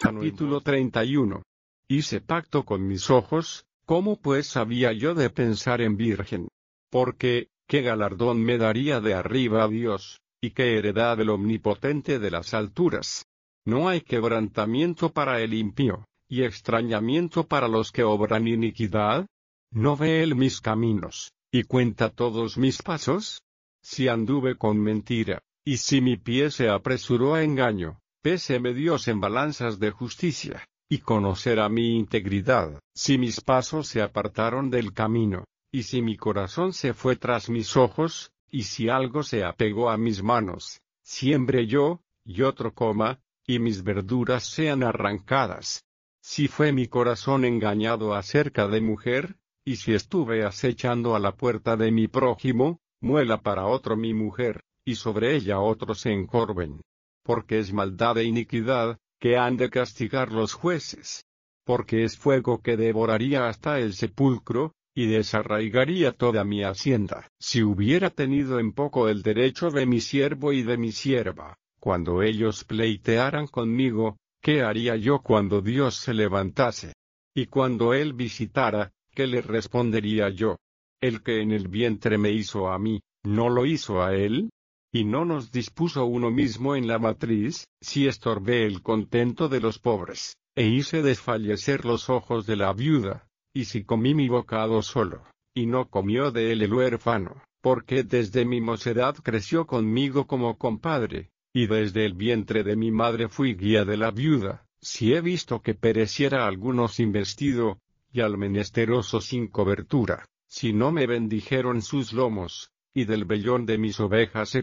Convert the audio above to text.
Capítulo 31. Hice pacto con mis ojos, ¿cómo pues había yo de pensar en virgen? Porque, ¿qué galardón me daría de arriba a Dios, y qué heredad del Omnipotente de las alturas? No hay quebrantamiento para el impío, y extrañamiento para los que obran iniquidad. ¿No ve él mis caminos, y cuenta todos mis pasos? Si anduve con mentira, y si mi pie se apresuró a engaño, péseme Dios en balanzas de justicia, y conocerá mi integridad. Si mis pasos se apartaron del camino, y si mi corazón se fue tras mis ojos, y si algo se apegó a mis manos, siembre yo, y otro coma, y mis verduras sean arrancadas. Si fue mi corazón engañado acerca de mujer, y si estuve acechando a la puerta de mi prójimo, muela para otro mi mujer, y sobre ella otros se encorven. Porque es maldad e iniquidad, que han de castigar los jueces. Porque es fuego que devoraría hasta el sepulcro, y desarraigaría toda mi hacienda. Si hubiera tenido en poco el derecho de mi siervo y de mi sierva, cuando ellos pleitearan conmigo, ¿qué haría yo cuando Dios se levantase? Y cuando Él visitara, ¿qué le respondería yo? El que en el vientre me hizo a mí, ¿no lo hizo a Él? ¿Y no nos dispuso uno mismo en la matriz? Si estorbé el contento de los pobres, e hice desfallecer los ojos de la viuda, y si comí mi bocado solo, y no comió de él el huérfano, porque desde mi mocedad creció conmigo como compadre, y desde el vientre de mi madre fui guía de la viuda, si he visto que pereciera alguno sin vestido, y al menesteroso sin cobertura, si no me bendijeron sus lomos, y del vellón de mis ovejas he